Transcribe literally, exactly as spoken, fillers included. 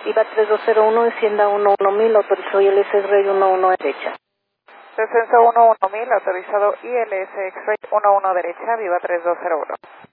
Viva tres dos cero uno, encienda uno uno mil, autorizó I L S X-Ray uno uno derecha. Descenso uno uno mil, autorizado I L S X-Ray uno uno derecha, Viva tres dos cero uno.